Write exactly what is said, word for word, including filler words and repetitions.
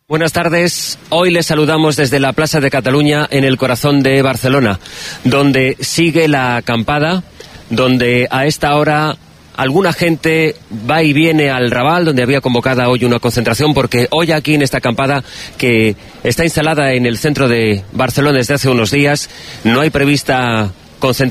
Buenas tardes. Hoy les saludamos desde la Plaza de Cataluña, en el corazón de Barcelona, donde sigue la acampada, donde a esta hora alguna gente va y viene al Raval, donde había convocada hoy una concentración, porque hoy aquí en esta acampada, que está instalada en el centro de Barcelona desde hace unos días, no hay prevista concentración.